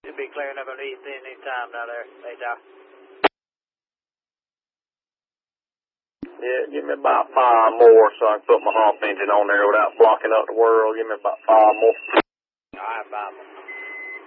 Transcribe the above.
Should be clearing up underneath any time down there. Hey, Doc. Yeah, give me about 5 more so I can put my hump engine on there without blocking up the world. Give me about 5 more. All right, 5 more.